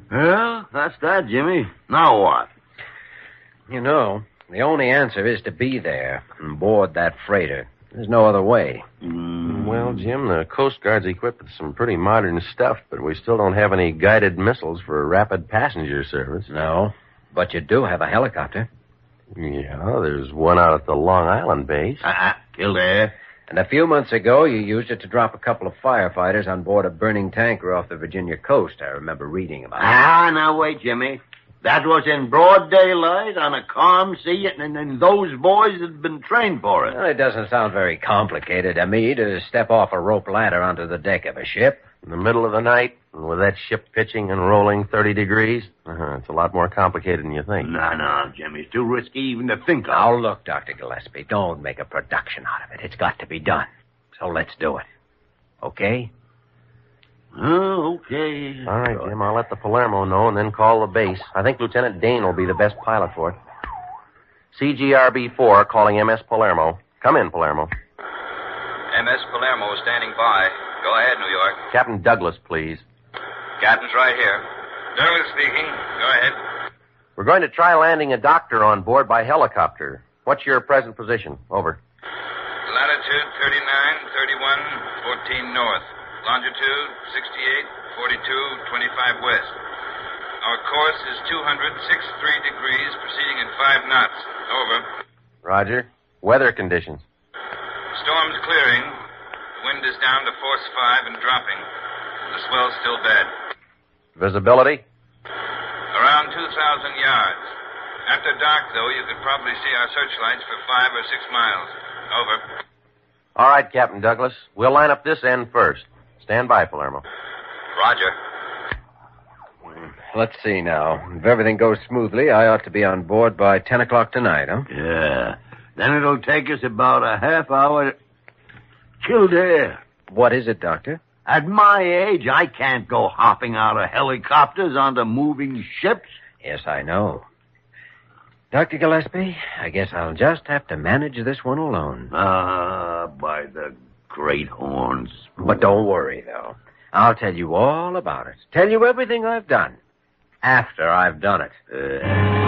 Well, that's that, Jimmy. Now what? You know, the only answer is to be there and board that freighter. There's no other way. Well, Jim, the Coast Guard's equipped with some pretty modern stuff, but we still don't have any guided missiles for rapid passenger service. No, but you do have a helicopter. Yeah, there's one out at the Long Island base. Kildare. And a few months ago, you used it to drop a couple of firefighters on board a burning tanker off the Virginia coast. I remember reading about it. Now wait, Jimmy. That was in broad daylight on a calm sea, and those boys had been trained for it. Well, it doesn't sound very complicated to me to step off a rope ladder onto the deck of a ship. In the middle of the night, and with that ship pitching and rolling 30 degrees, it's a lot more complicated than you think. No, Jimmy. It's too risky even to think of. Now, look, Dr. Gillespie, don't make a production out of it. It's got to be done. So let's do it. Okay? Oh, okay. All right, Jim, I'll let the Palermo know and then call the base. I think Lieutenant Dane will be the best pilot for it. CGRB-4 calling MS Palermo. Come in, Palermo. MS Palermo standing by. Go ahead, New York. Captain Douglas, please. Captain's right here. Douglas speaking. Go ahead. We're going to try landing a doctor on board by helicopter. What's your present position? Over. Latitude 39, 31, 14 north. Longitude 68, 42, 25 west. Our course is 206.3 degrees, proceeding at 5 knots. Over. Roger. Weather conditions. Storm's clearing. The wind is down to force 5 and dropping. The swell's still bad. Visibility? Around 2,000 yards. After dark, though, you could probably see our searchlights for 5 or 6 miles. Over. All right, Captain Douglas. We'll line up this end first. Stand by, Palermo. Roger. Let's see now. If everything goes smoothly, I ought to be on board by 10 o'clock tonight, huh? Yeah. Then it'll take us about a half hour. Kildare. What is it, Doctor? At my age, I can't go hopping out of helicopters onto moving ships. Yes, I know. Dr. Gillespie, I guess I'll just have to manage this one alone. By the great horns. But don't worry, though. I'll tell you all about it. Tell you everything I've done. After I've done it.